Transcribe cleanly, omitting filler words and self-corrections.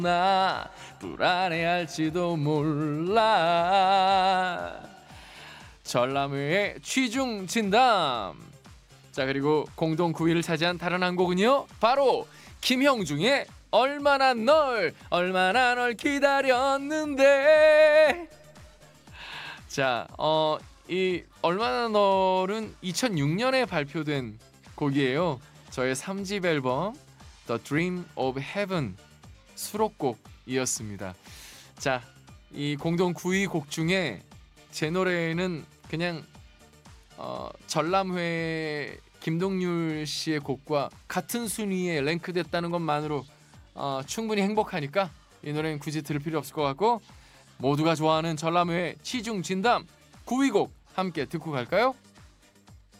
나 불안해할지도 몰라. 전람회의 취중 진담. 자, 그리고 공동 9위를 차지한 다른 한 곡은요, 바로 김형중의 얼마나 널 기다렸는데. 자, 이 얼마나 널은 2006년에 발표된 곡이에요. 저의 3집 앨범 The Dream of Heaven 수록곡이었습니다. 자, 이 공동 9위 곡 중에 제 노래는 그냥 전람회 김동률 씨의 곡과 같은 순위에 랭크됐다는 것만으로 충분히 행복하니까 이 노래는 굳이 들을 필요 없을 것 같고, 모두가 좋아하는 전람회 취중 진담 9위 곡 함께 듣고 갈까요?